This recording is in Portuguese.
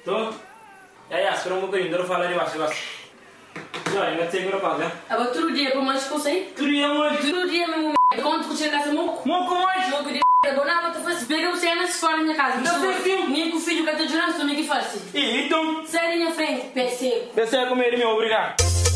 Tô? Espera um bocadinho, eu falar de baixo. Olha, ainda tem que pagar. Agora, todo dia, por mais que eu sei? Todo dia, mesmo, quando tu chega a casa, moco? Moco mais? Moco de abonava, tu faz. Pega você na escola na casa. Não sei, filho. Nem com o filho que eu tô jurando, tu nem que faz. E então? Sai na minha frente, PC. PC é comer, meu, obrigado.